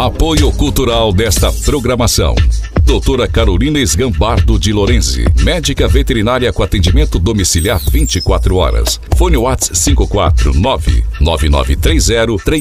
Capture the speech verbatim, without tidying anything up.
Apoio cultural desta programação: doutora Carolina Esgambardo de Lorenzi, médica veterinária com atendimento domiciliar vinte e quatro horas. Fone WhatsApp cinco quatro nove nove nove três zero três